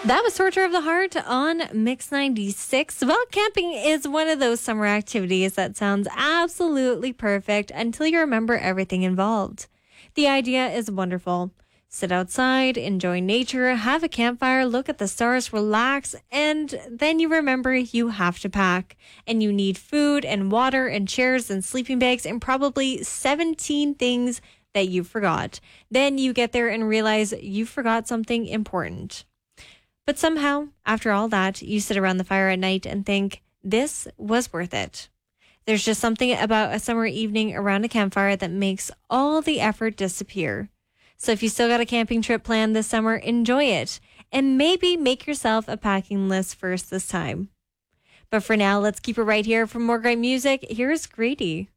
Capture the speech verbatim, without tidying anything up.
That was Torture of the Heart on Mix ninety-six. Well, camping is one of those summer activities that sounds absolutely perfect until you remember everything involved. The idea is wonderful. Sit outside, enjoy nature, have a campfire, look at the stars, relax, and then you remember you have to pack. And you need food and water and chairs and sleeping bags and probably seventeen things that you forgot. Then you get there and realize you forgot something important. But somehow, after all that, you sit around the fire at night and think, this was worth it. There's just something about a summer evening around a campfire that makes all the effort disappear. So if you still got a camping trip planned this summer, enjoy it. And maybe make yourself a packing list first this time. But for now, let's keep it right here. For more great music, here's Greedy.